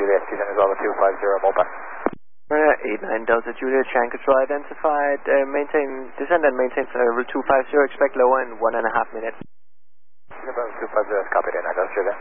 Juliet, descend as well 250, mobile. 89 Delta Juliet, Shan Control identified, maintain, descend and maintain level 250, expect lower in 1.5 minutes. Level 250, copy, 89 Delta Juliet.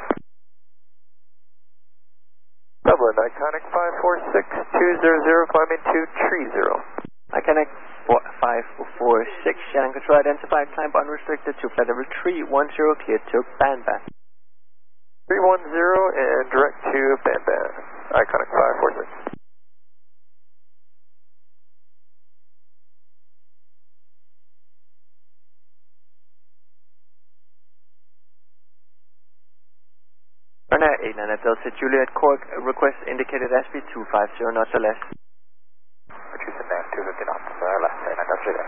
Dublin, Iconic 546-200, climb into tree 0. Iconic 546, Shannon Control identified, climb unrestricted to flight level 310, cleared to Banban. 310 and direct to Banban, Iconic 546. Runner 89 at Delta Juliet, Cork, request indicated SB 250 knots or less. Houston, 250 knots, left, 89 Delta Juliet.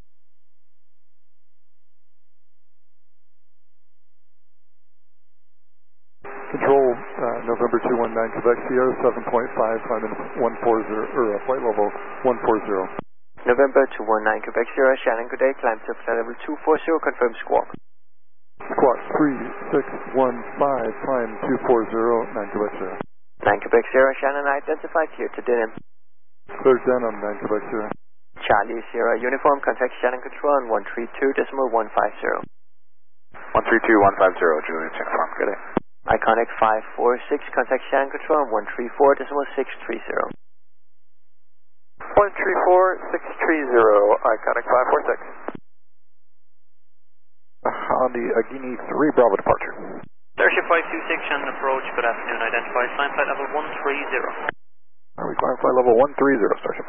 Control, November 219, Quebec Sierra 7.5, climb in 140, or flight level 140. November 219, Quebec Sierra, Shannon, good day, climb to flight level 240, confirm squawk. Squawk 3615, climb 240, 9 Quebec Sierra. 9 Quebec Sierra, Shannon identified, clear to Denham. Clear Denham, 9 Quebec Sierra. Charlie Sierra, uniform, contact Shannon Control on 132.150. 132.150, Juliet, uniform, good day. Iconic 546, contact Shannon Control on 134.630. 134-630, Iconic 546. On the Agini 3 Bravo departure. Starship 526, Shannon approach, good afternoon, identified, climb flight level 130. We climb flight level 130, Starship.